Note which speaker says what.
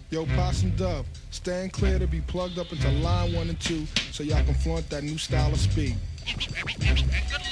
Speaker 1: Yo, Possum Dub, stand clear to be plugged up into line 1 and 2 so y'all can flaunt that new style of speed.
Speaker 2: Good